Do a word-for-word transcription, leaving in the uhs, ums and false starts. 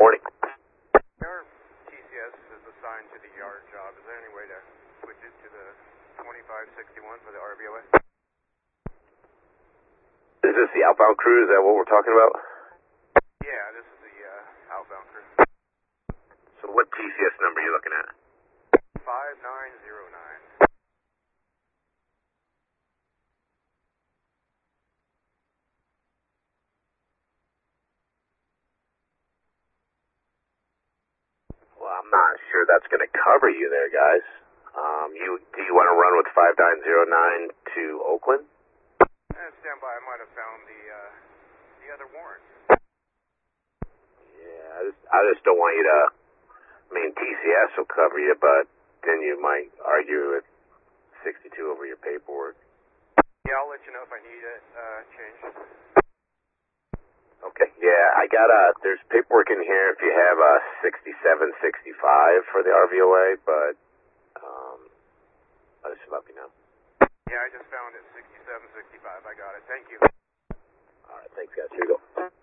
Morning. Our T C S is assigned to the yard job. Is there any way to switch it to the twenty-five sixty-one for the R V O A? Is this the outbound crew? Is that what we're talking about? Yeah, this is the uh, outbound crew. So what T C S number are you looking at? five nine zero nine. Well, I'm not sure that's going to cover you there, guys. Um, you do you want to run with five nine zero nine to Oakland? And stand by. I might have found the uh, the other warrant. Yeah, I just I just don't want you to. I mean, T C S will cover you, but then you might argue with sixty-two over your paperwork. Yeah, I'll let you know if I need it uh, changed. Okay. Yeah, I got a. There's paperwork in here if you have a sixty-seven sixty-five for the R V O A, but um, I just let me know. Yeah, I just found it sixty-seven sixty-five. I got it. Thank you. All right. Thanks, guys. Here you go.